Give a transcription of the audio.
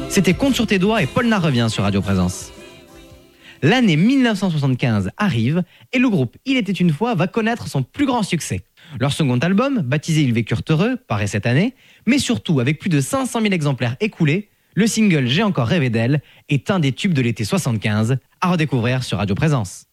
C'était Compte sur tes doigts et Paul Polnareff revient sur Radio Présence. L'année 1975 arrive et le groupe Il était une fois va connaître son plus grand succès. Leur second album, baptisé Ils vécurent heureux, paraît cette année, mais surtout avec plus de 500 000 exemplaires écoulés, le single J'ai encore rêvé d'elle est un des tubes de l'été 75 à redécouvrir sur Radio Présence.